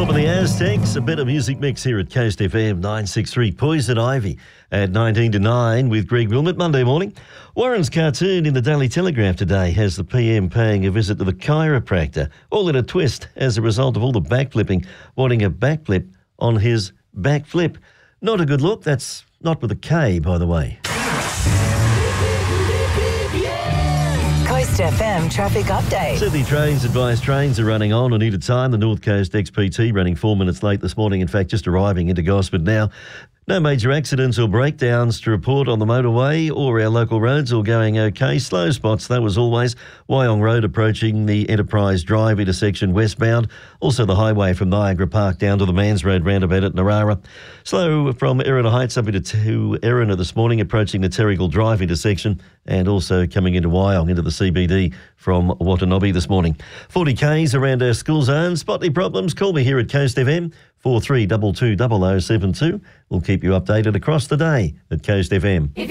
Storm and the Aztecs, a better music mix here at Coast FM 963. Poison Ivy at 19 to 9 with Greg Wilmot. Monday morning. Warren's cartoon in the Daily Telegraph today has the PM paying a visit to the chiropractor, all in a twist as a result of all the backflipping, wanting a backflip on his backflip. Not a good look. That's not with a K, by the way. Coast FM traffic update. Sydney Trains advise trains are running on needed time. The North Coast XPT running 4 minutes late this morning. In fact, just arriving into Gosford now. No major accidents or breakdowns to report on the motorway or our local roads, all going okay. Slow spots, though, as always. Wyong Road approaching the Enterprise Drive intersection westbound. Also the highway from Niagara Park down to the Mans Road roundabout at Narara. Slow from Erina Heights up into Erina this morning, approaching the Terrigal Drive intersection, and also coming into Wyong into the CBD from Watanabe this morning. 40 Ks around our school zone. Spot any problems? Call me here at Coast FM. 4322 0072. We'll keep you updated across the day at Coast FM.